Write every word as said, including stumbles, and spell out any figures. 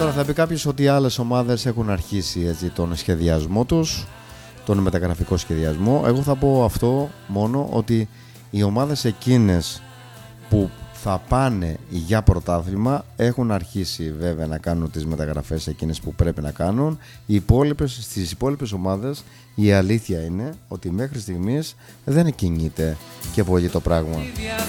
Τώρα θα πει κάποιος ότι άλλες ομάδες έχουν αρχίσει έτσι, τον σχεδιασμό τους, τον μεταγραφικό σχεδιασμό. Εγώ θα πω αυτό μόνο, ότι οι ομάδες εκείνες που θα πάνε για πρωτάθλημα έχουν αρχίσει βέβαια να κάνουν τις μεταγραφές εκείνες που πρέπει να κάνουν. Οι υπόλοιπες, στις υπόλοιπες ομάδες η αλήθεια είναι ότι μέχρι στιγμής δεν κινείται και πολύ το πράγμα.